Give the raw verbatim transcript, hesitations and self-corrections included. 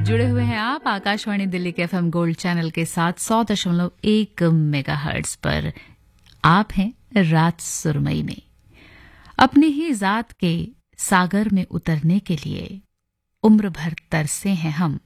जुड़े हुए हैं आप आकाशवाणी दिल्ली के एफएम गोल्ड चैनल के साथ सौ दशमलव एक मेगाहर्ट्ज पर। आप हैं रात सुरमई में। अपनी ही जात के सागर में उतरने के लिए उम्र भर तरसे हैं हम।